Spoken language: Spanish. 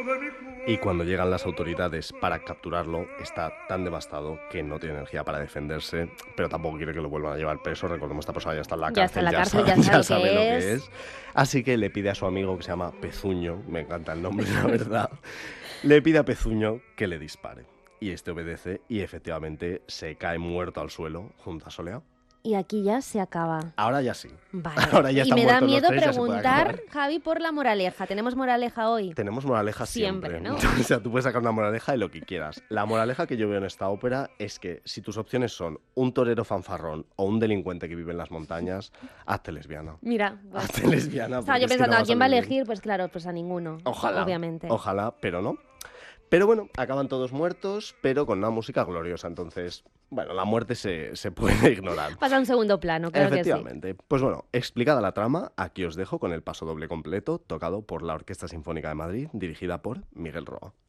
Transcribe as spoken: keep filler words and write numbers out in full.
Y cuando llegan las autoridades para capturarlo, está tan devastado que no tiene energía para defenderse, pero tampoco quiere que lo vuelvan a llevar preso. Recordemos, esta persona ya está en la Ya está cárcel, en la ya, cárcel, sabe, ya sabe ya lo sabe que lo que es. es. Así que le pide a su amigo, que se llama Pezuño, me encanta el nombre, la verdad, le pide a Pezuño que le dispare. Y este obedece y efectivamente se cae muerto al suelo junto a Soleá. Y aquí ya se acaba. Ahora ya sí. Vale. Ahora ya y están me da muertos los miedo tres, ya se puede preguntar, acabar. Javi, por la moraleja. ¿Tenemos moraleja hoy? Tenemos moraleja siempre. Siempre, ¿no? O sea, tú puedes sacar una moraleja de lo que quieras. La moraleja que yo veo en esta ópera es que si tus opciones son un torero fanfarrón o un delincuente que vive en las montañas, hazte lesbiana. Mira, pues, Hazte lesbiana. estaba porque yo es que pensando, no ¿a vas quién va a vivir. elegir? Pues claro, pues a ninguno. Ojalá. Obviamente. Ojalá, pero no. Pero bueno, acaban todos muertos, pero con una música gloriosa. Entonces, bueno, la muerte se, se puede ignorar. Pasa a un segundo plano, claro que sí. Efectivamente. Pues bueno, explicada la trama, aquí os dejo con el paso doble completo, tocado por la Orquesta Sinfónica de Madrid, dirigida por Miguel Roa.